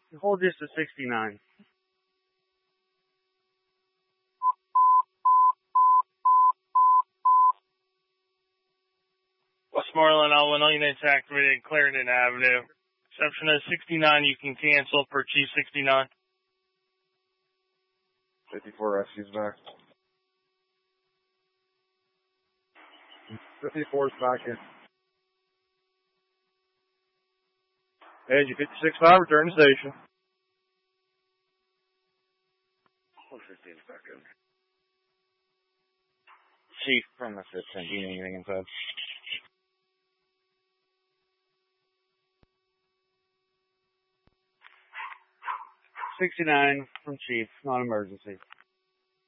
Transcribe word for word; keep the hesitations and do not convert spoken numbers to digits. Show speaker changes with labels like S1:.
S1: Hold just to sixty-nine.
S2: Westmoreland, Illinois, units activated Clarendon Avenue. Reception at sixty-nine, you can cancel for Chief sixty-nine.
S3: fifty-four rescues back. fifty-four is back in. Edge fifty-six five, return to station.
S1: fifteen is back in. Chief from assistant, do you need anything inside? sixty-nine from Chief, non-emergency.